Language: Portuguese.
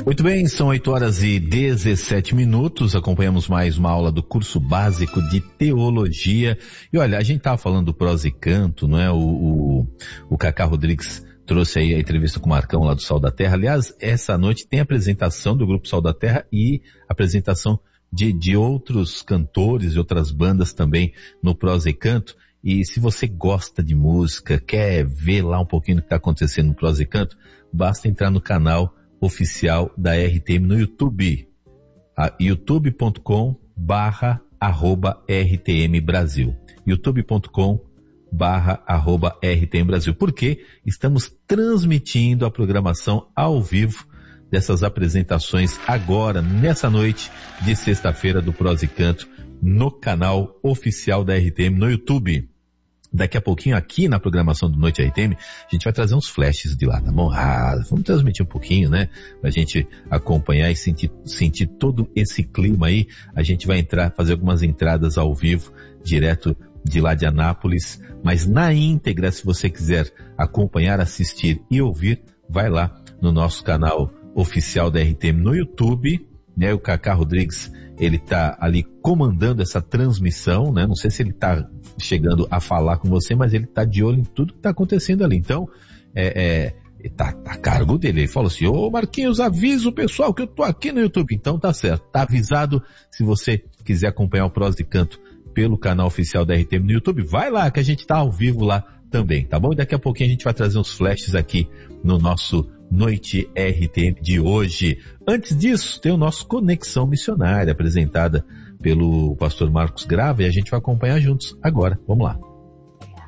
Muito bem, são 8h17. Acompanhamos mais uma aula do curso básico de teologia. E olha, a gente estava falando do Prosa e Canto, não é? O Cacá Rodrigues trouxe aí a entrevista com o Marcão lá do Sal da Terra. Aliás, essa noite tem apresentação do Grupo Sal da Terra e apresentação de outros cantores e outras bandas também no Prosa e Canto. E se você gosta de música, quer ver lá um pouquinho do que está acontecendo no Prosa e Canto, basta entrar no canal oficial da RTM no YouTube, youtube.com/RTM Brasil, youtube.com/RTM Brasil, porque estamos transmitindo a programação ao vivo dessas apresentações agora, nessa noite de sexta-feira do Prosa e Canto, no canal oficial da RTM no YouTube. Daqui a pouquinho, aqui na programação do Noite RTM, a gente vai trazer uns flashes de lá, tá bom? Vamos transmitir um pouquinho, né? Pra gente acompanhar e sentir todo esse clima aí. A gente vai fazer algumas entradas ao vivo, direto de lá de Anápolis. Mas na íntegra, se você quiser acompanhar, assistir e ouvir, vai lá no nosso canal oficial da RTM no YouTube, né? O Cacá Rodrigues, ele tá ali comandando essa transmissão, né? Não sei se ele tá chegando a falar com você, mas ele tá de olho em tudo que tá acontecendo ali. Então, tá a cargo dele. Ele falou assim, ô Marquinhos, avisa o pessoal que eu tô aqui no YouTube. Então tá certo, tá avisado. Se você quiser acompanhar o Prosa e Canto pelo canal oficial da RTM no YouTube, vai lá que a gente tá ao vivo lá também, tá bom? E daqui a pouquinho a gente vai trazer uns flashes aqui no nosso Noite RTM de hoje. Antes disso, tem o nosso Conexão Missionária, apresentada pelo pastor Marcos Grava, e a gente vai acompanhar juntos agora. Vamos lá.